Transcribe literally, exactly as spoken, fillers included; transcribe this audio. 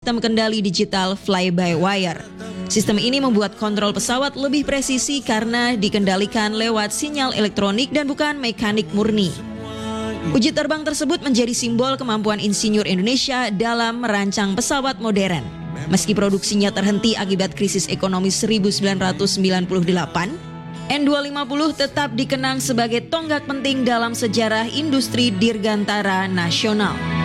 sistem kendali digital fly-by-wire. Sistem ini membuat kontrol pesawat lebih presisi karena dikendalikan lewat sinyal elektronik dan bukan mekanik murni. Uji terbang tersebut menjadi simbol kemampuan insinyur Indonesia dalam merancang pesawat modern. Meski produksinya terhenti akibat krisis ekonomi seribu sembilan ratus sembilan puluh delapan, N dua ratus lima puluh tetap dikenang sebagai tonggak penting dalam sejarah industri dirgantara nasional.